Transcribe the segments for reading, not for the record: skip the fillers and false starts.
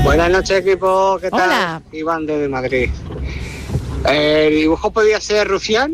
Buenas noches, equipo. ¿Qué tal? Hola. Iván desde Madrid. El dibujo podía ser Rufián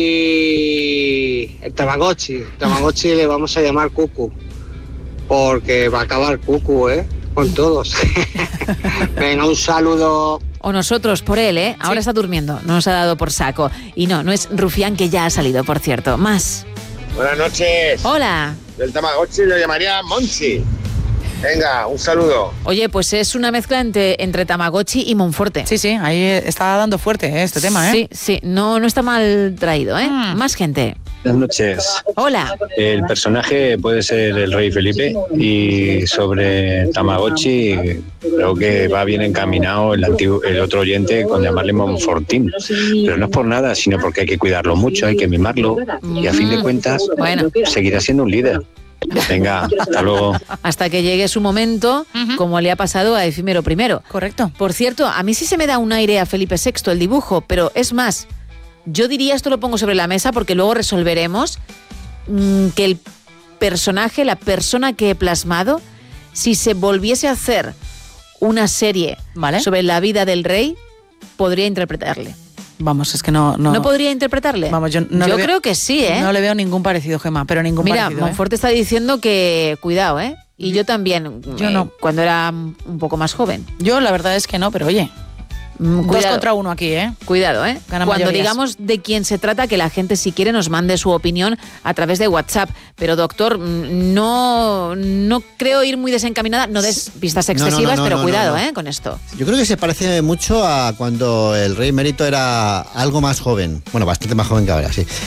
y el Tamagotchi. Tamagotchi le vamos a llamar Cucu, porque va a acabar Cucu, con todos. Venga, un saludo. O nosotros por él, ¿eh? Ahora está durmiendo, no nos ha dado por saco. Y no es Rufián, que ya ha salido, por cierto. Más. Buenas noches. Hola. Del Tamagotchi lo llamaría Monchi. Venga, un saludo. Oye, pues es una mezcla entre Tamagotchi y Monforte. Sí, ahí está dando fuerte este tema, ¿eh? Sí, no está mal traído, ¿eh? Más gente. Buenas noches. Hola. El personaje puede ser el rey Felipe y sobre Tamagotchi creo que va bien encaminado el otro oyente con llamarle Monfortín. Pero no es por nada, sino porque hay que cuidarlo mucho, hay que mimarlo y a fin de cuentas seguirá siendo un líder. Venga, hasta luego. Hasta que llegue su momento, como le ha pasado a Efímero I. Correcto. Por cierto, a mí sí se me da un aire a Felipe VI el dibujo, pero es más, yo diría, esto lo pongo sobre la mesa porque luego resolveremos, que el personaje, la persona que he plasmado, si se volviese a hacer una serie sobre la vida del rey, podría interpretarle. Vamos, es que no... ¿No podría interpretarle? Vamos, yo creo que sí, ¿eh? No le veo ningún parecido, Gemma, pero ningún parecido. Mira, Monforte está diciendo que cuidado, ¿eh? Y yo también, cuando era un poco más joven. Yo la verdad es que no, pero oye, cuidado. 2 contra 1 aquí, ¿eh? Cuidado, ¿eh? Ganan Cuando mayorías. digamos de quién se trata, que la gente, si quiere, nos mande su opinión a través de WhatsApp. Pero, doctor, no creo ir muy desencaminada. No des pistas excesivas, pero cuidado, ¿eh? Con esto. Yo creo que se parece mucho a cuando el rey emérito era algo más joven. Bueno, bastante más joven que ahora, sí.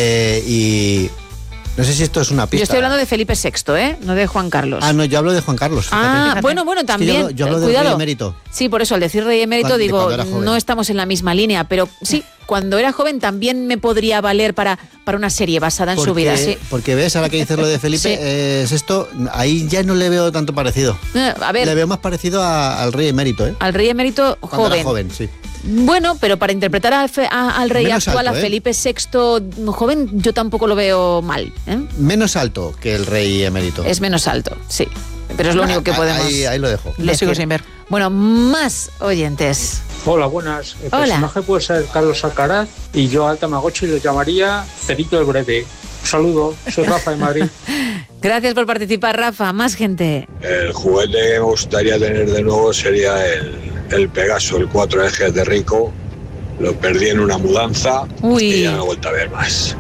Y no sé si esto es una pista. Yo estoy hablando de Felipe VI, ¿eh? No de Juan Carlos. Ah, no, yo hablo de Juan Carlos. Fíjate. Bueno, también. Es que yo hablo del rey emérito. Sí, por eso, al decir rey emérito, digo, no estamos en la misma línea, pero sí, cuando era joven también me podría valer para una serie basada en su vida, sí. Porque ves, ahora que dices lo de Felipe, es esto, ahí ya no le veo tanto parecido. A ver. Le veo más parecido al rey emérito, ¿eh? Al rey emérito cuando joven. Era joven, sí. Bueno, pero para interpretar al rey menos actual, alto, a Felipe VI joven, yo tampoco lo veo mal, ¿eh? Menos alto que el rey emérito. Es menos alto, sí. Pero es lo único que podemos. Ahí lo dejo. Lo sigo sin ver. Bueno, más oyentes. Hola, buenas. El Hola. personaje puede ser Carlos Alcaraz y yo al Tamagotchi lo llamaría Cerito el Breve. Un saludo, soy Rafa de Madrid. Gracias por participar, Rafa. Más gente. El juguete que me gustaría tener de nuevo sería el Pegaso, el 4 ejes de Rico. Lo perdí en una mudanza y ya no he vuelto a ver más.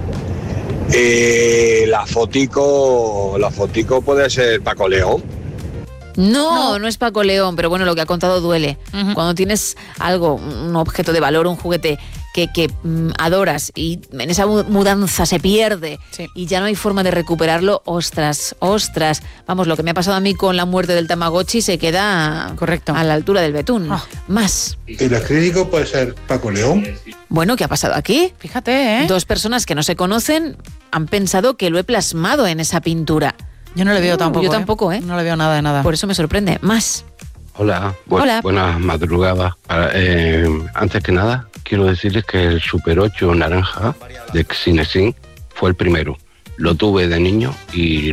La fotico puede ser Paco León. No es Paco León, pero bueno, lo que ha contado duele. Cuando tienes algo, un objeto de valor, un juguete que adoras y en esa mudanza se pierde y ya no hay forma de recuperarlo, ostras. Vamos, lo que me ha pasado a mí con la muerte del Tamagotchi se queda a la altura del betún. Más. ¿El acrílico puede ser Paco León? Bueno, ¿qué ha pasado aquí? Fíjate, ¿eh? 2 personas que no se conocen han pensado que lo he plasmado en esa pintura. Yo no le veo tampoco. Yo tampoco, ¿eh? No le veo nada de nada. Por eso me sorprende. Más. Hola. Hola. Buenas madrugadas. Antes que nada, quiero decirles que el Super 8 naranja de Cinesin fue el primero. Lo tuve de niño y